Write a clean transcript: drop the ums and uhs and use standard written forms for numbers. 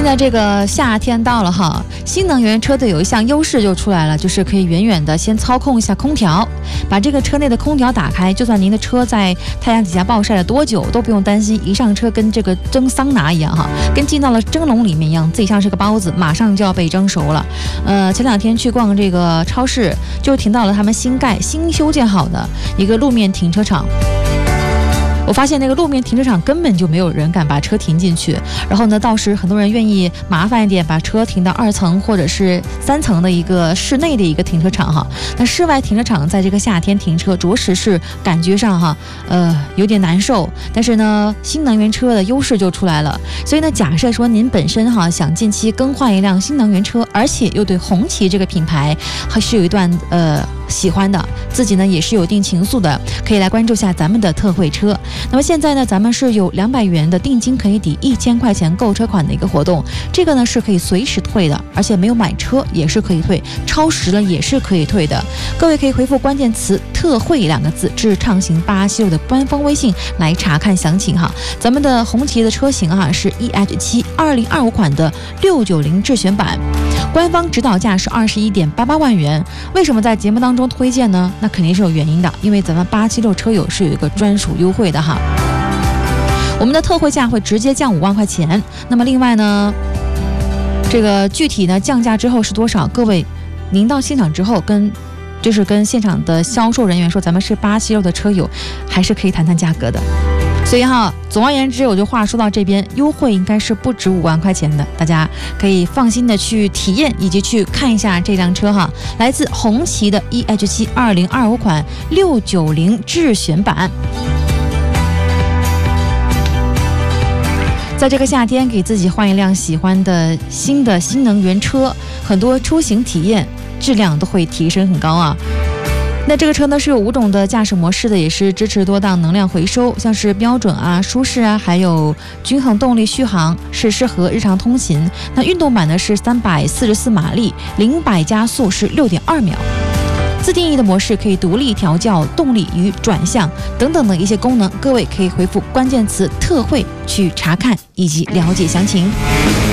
在这个夏天到了哈，新能源车的有一项优势就出来了，就是可以远远的先操控一下空调，把这个车内的空调打开，就算您的车在太阳底下暴晒了多久，都不用担心一上车跟这个蒸桑拿一样哈，跟进到了蒸笼里面一样，自己像是个包子，马上就要被蒸熟了。前两天去逛这个超市，就停到了他们新修建好的一个路面停车场。我发现那个路面停车场根本就没有人敢把车停进去，然后呢，倒是很多人愿意麻烦一点，把车停到2层或者是3层的一个室内的一个停车场哈。那室外停车场在这个夏天停车，着实是感觉上哈，有点难受。但是呢，新能源车的优势就出来了。所以呢，假设说您本身哈想近期更换一辆新能源车，而且又对红旗这个品牌还是有一段喜欢的，自己呢也是有一定情愫的，可以来关注下咱们的特惠车。那么现在呢，咱们是有200元的定金可以抵1000块钱购车款的一个活动，这个呢是可以随时退的，而且没有买车也是可以退，超时了也是可以退的。各位可以回复关键词特惠2个字至畅行876的官方微信来查看详情哈。咱们的红旗的车型啊是 EH7 2025款的690智选版，官方指导价是21.88万元。为什么在节目当中推荐呢？那肯定是有原因的，因为咱们876车友是有一个专属优惠的哈。我们的特惠价会直接降5万块钱。那么另外呢，这个具体呢降价之后是多少？各位，您到现场之后跟现场的销售人员说，咱们是876的车友，还是可以谈谈价格的。所以哈，总而言之，我就话说到这边，优惠应该是不止5万块钱的，大家可以放心的去体验以及去看一下这辆车哈，来自红旗的 EH7 2025款690智选版。在这个夏天，给自己换一辆喜欢的新能源车，很多出行体验质量都会提升很高啊。那这个车呢是有5种的驾驶模式的，也是支持多档能量回收，像是标准啊、舒适啊，还有均衡动力续航，是适合日常通勤。那运动版呢是344马力，0-100加速是6.2秒。自定义的模式可以独立调校动力与转向等等的一些功能，各位可以回复关键词特惠去查看以及了解详情。